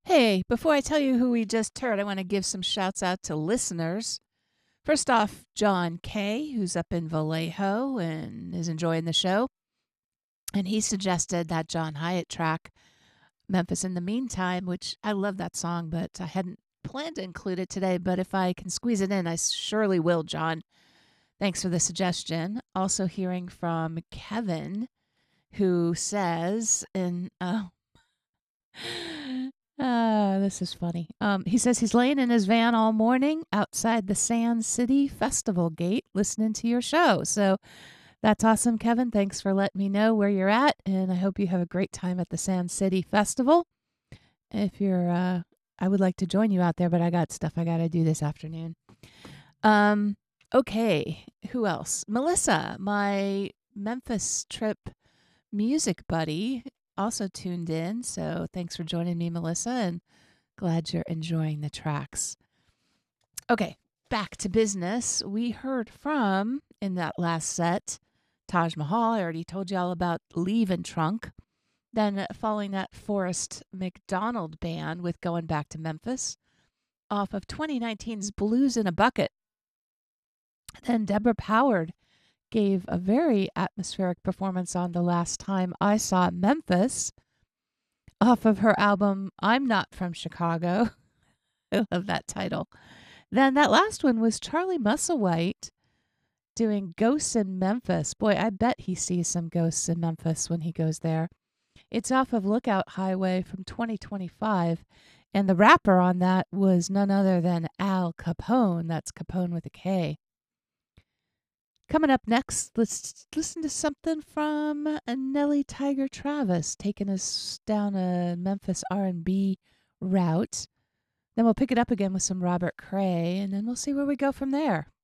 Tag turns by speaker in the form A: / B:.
A: Hey, before I tell you who we just heard, I want to give some shouts out to listeners. First off, John Kay, who's up in Vallejo and is enjoying the show. And he suggested that John Hyatt track, Memphis in the Meantime, which I love that song, but I hadn't planned to include it today. But if I can squeeze it in, I surely will, John. Thanks for the suggestion. Also, hearing from Kevin, who says, and this is funny. He says he's laying in his van all morning outside the Sand City Festival gate listening to your show. So that's awesome, Kevin. Thanks for letting me know where you're at, and I hope you have a great time at the Sand City Festival. If you're, I would like to join you out there, but I got stuff I got to do this afternoon. Okay, who else? Melissa, my Memphis trip music buddy, also tuned in. So thanks for joining me, Melissa, and glad you're enjoying the tracks. Okay, back to business. We heard from, in that last set, Taj Mahal. I already told you all about Leavin' Trunk. Then following that, Forrest McDonald Band with Going Back to Memphis off of 2019's Blues in a Bucket. Then Deborah Howard gave a very atmospheric performance on The Last Time I Saw Memphis off of her album I'm Not From Chicago. I love that title. Then that last one was Charlie Musselwhite doing Ghosts in Memphis. Boy, I bet he sees some ghosts in Memphis when he goes there. It's off of Lookout Highway from 2025, and the rapper on that was none other than Al Capone. That's Capone with a K. Coming up next, let's listen to something from Nellie Tiger Travis, taking us down a Memphis R&B route. Then we'll pick it up again with some Robert Cray, and then we'll see where we go from there.